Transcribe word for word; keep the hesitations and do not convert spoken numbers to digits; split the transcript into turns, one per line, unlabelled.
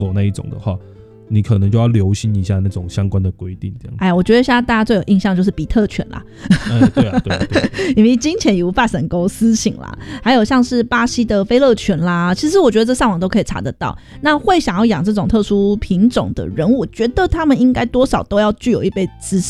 狗那一种的话，你可能就要留心一下那种相关的规定这样。
哎，我觉得现在大家最有印象就是比特犬啦。
哎，对啊，对啊，对啊。
因为金钱也无法省勾私情啦，还有像是巴西的菲勒犬啦，其实我觉得这上网都可以查得到。那会想要养这种特殊品种的人，我觉得他们应该多少都要具有一杯知